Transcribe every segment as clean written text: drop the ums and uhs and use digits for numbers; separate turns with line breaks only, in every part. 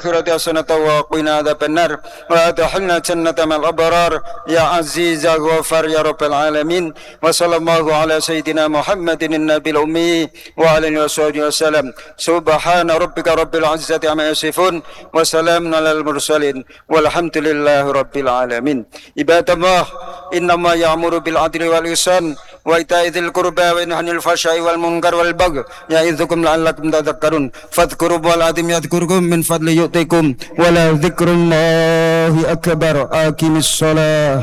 الآخرة حسنة وقنا عذاب النار وأدخلنا جنة مع الأبرار يا عزيز يا غفار يا رب العالمين وصلى الله على سيدنا محمد النبي الأمي وعلى آله وصحبه وسلم سبحان ربك رب العزة عما يصفون وسلام على المرسلين والحمد لله رب العالمين. عباد الله إنما يأمر بالعدل والإحسان وإيتاء ذي القربى وينهى عن الفحشاء والمنكر والبغي يعظكم لعلكم تذكرون فاذكروا الله العظيم يذكركم من فضله يؤتكم ولذكر الله أكبر أقم الصلاة.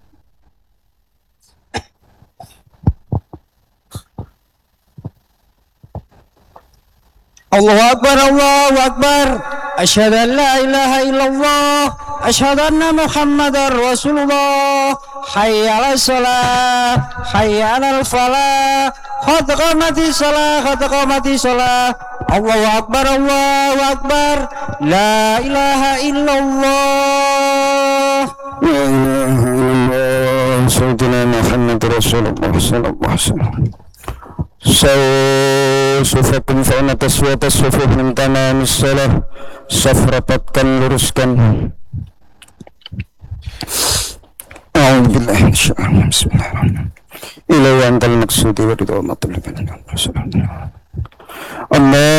الله أكبر الله أكبر أشهد أن لا إله إلا الله أشهد أن محمد رسول الله حي على الصلاة حي على الفلاح قد قامت الصلاة قد قامت الصلاة الله أكبر لا إله إلا الله
لا إله إلا الله سيدنا محمد رسول الله صلى الله عليه وسلم. Sufakum fa'ina taswiyata sufuh min tamamis salah. Saf rapatkan, luruskan. A'udzubillahi minasyaitonir rajim. Bismillahirrahmanirrahim. Ila wa antal maqsudi wa ridha wa matlubina. Allah